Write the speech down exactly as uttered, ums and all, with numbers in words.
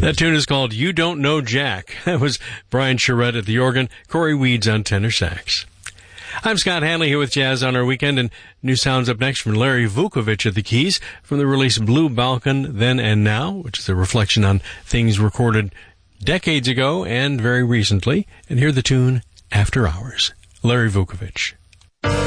That tune is called You Don't Know Jack. That was Brian Charette at the organ, Corey Weeds on tenor sax. I'm Scott Hanley here with Jazz on Our Weekend, and new sounds up next from Larry Vukovich at the keys from the release Blue Balkan Then and Now, which is a reflection on things recorded decades ago and very recently. And hear the tune After Hours. Larry Vukovich.